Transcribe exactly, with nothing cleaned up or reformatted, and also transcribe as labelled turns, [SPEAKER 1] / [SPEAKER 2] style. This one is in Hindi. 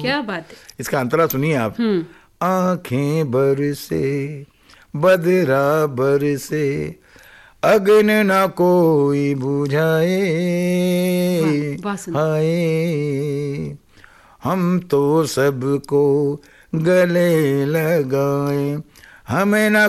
[SPEAKER 1] क्या बात है।
[SPEAKER 2] इसका अंतरा सुनिए आप। आंखें बरसे बदरा बरसे अग्नि न कोई बुझाए, हाय हम तो सबको गले लगाए, हमें न